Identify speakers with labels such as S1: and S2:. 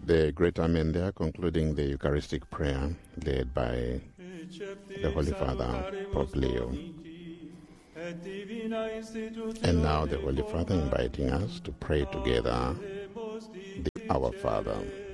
S1: The greater men there concluding the Eucharistic prayer led by the Holy Father, Pope Leo. And now the Holy Father inviting us to pray together the Our Father.